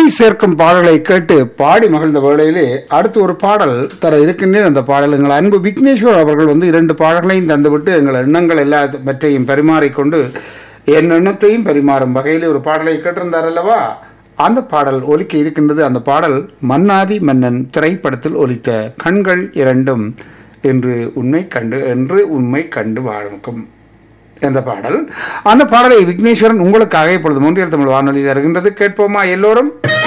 இசை சேர்க்கும் பாடலை கேட்டு பாடி மகிழ்ந்த வேளையிலே அடுத்து ஒரு பாடல் தர இருக்கின்றேன். அந்த பாடல் எங்கள் அன்பு விக்னேஸ்வர் அவர்கள் வந்து 2 பாடல்களையும் தந்துவிட்டு எங்கள் எண்ணங்கள் எல்லாவற்றையும் பரிமாறிக்கொண்டு என் எண்ணத்தையும் பரிமாறும் வகையில் ஒரு பாடலை கேட்டிருந்தார் அல்லவா? அந்த பாடல் ஒலிக்க இருக்கின்றது. அந்த பாடல் மன்னாதி மன்னன் திரைப்படத்தில் ஒலித்த கண்கள் இரண்டும் என்று உண்மை கண்டு வாழும் என்ற பாடல். அந்த பாடலை விக்னேஸ்வரன் உங்களுக்காக இப்பொழுது மொன்றியல் தமிழ் வானொலி தருகின்றது. கேட்போமா எல்லோரும்?